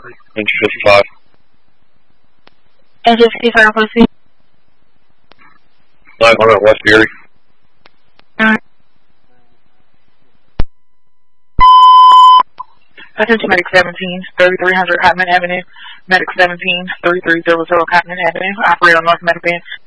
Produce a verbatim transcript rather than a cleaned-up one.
Engine fifty-five. Engine fifty-five, proceed. nine hundred West Erie. Alright. Attention Medic seventeen, thirty-three hundred Cotman Avenue. Medic seventeen, thirty-three hundred Cotman Avenue. Operator North Medic Band.